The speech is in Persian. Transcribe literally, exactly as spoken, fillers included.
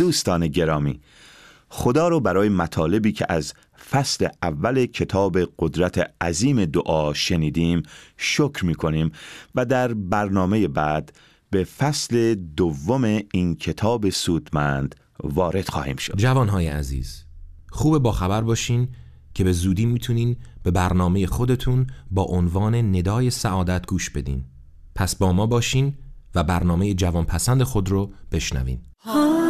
دوستان گرامی، خدا رو برای مطالبی که از فصل اول کتاب قدرت عظیم دعا شنیدیم شکر می‌کنیم و در برنامه بعد به فصل دوم این کتاب سودمند وارد خواهیم شد. جوانهای عزیز، خوب با خبر باشین که به زودی میتونین به برنامه خودتون با عنوان ندای سعادت گوش بدین. پس با ما باشین و برنامه جوانپسند خود رو بشنوین.